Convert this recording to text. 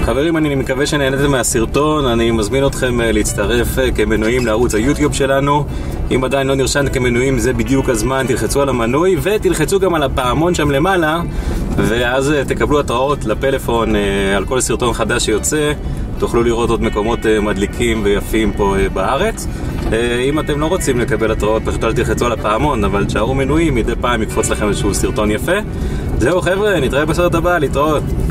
חברים, אני מקווה שנהנתם מהסרטון. אני מזמין אתכם להצטרף כמנויים לערוץ היוטיוב שלנו. אם עדיין לא נרשמת כמנויים, זה בדיוק הזמן. תלחצו על המנוי ותלחצו גם על הפעמון שם למעלה, ואז תקבלו התראות לפלאפון על כל סרטון חדש שיוצא. תוכלו לראות עוד מקומות מדליקים ויפים פה בארץ. אם אתם לא רוצים לקבל התראות, פשוט אל תלחצו על הפעמון, אבל תשארו מנויים, מדי פעם יקפוץ לכם איזשהו סרטון יפה. זהו חבר'ה, נתראה בסרט הבא, להתראות.